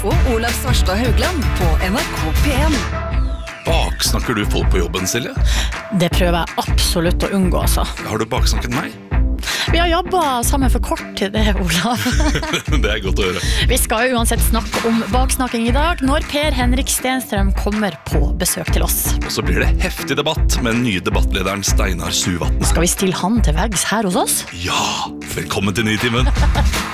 og Olav Svarstad Haugland på NRK P1. Baksnakker du folk på jobben, Silje? Det prøver jeg absolutt å unngå, altså. Har du baksnakket meg? Vi har jobbet sammen for kort til det, Olav. Det er godt å høre. Vi skal jo uansett snakke om baksnakking i dag, når Per Henrik Stenstrøm kommer på besøk til oss. Og så blir det heftig debatt med den nye debattlederen Steinar Suvatn. Skal vi stille han til veggs her hos oss? Ja, velkommen til Nytimen.